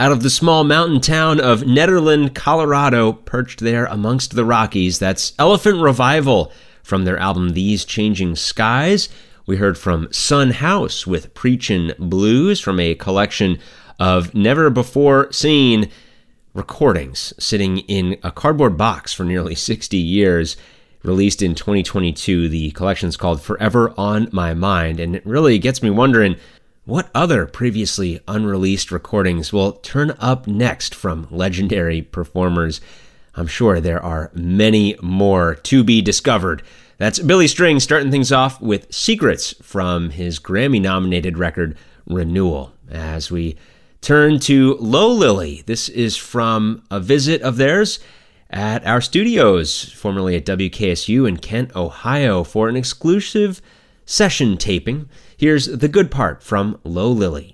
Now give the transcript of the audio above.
Out of the small mountain town of Nederland, Colorado, perched there amongst the Rockies, that's Elephant Revival from their album These Changing Skies. We heard from Son House with Preachin' Blues from a collection of never-before-seen recordings sitting in a cardboard box for nearly 60 years. Released in 2022, the collection's called Forever on My Mind, and it really gets me wondering what other previously unreleased recordings will turn up next from legendary performers. I'm sure there are many more to be discovered. That's Billy String starting things off with Secrets from his Grammy-nominated record, Renewal. As we turn to Low Lily, this is from a visit of theirs at our studios, formerly at WKSU in Kent, Ohio, for an exclusive session taping. Here's The Good Part from Low Lily.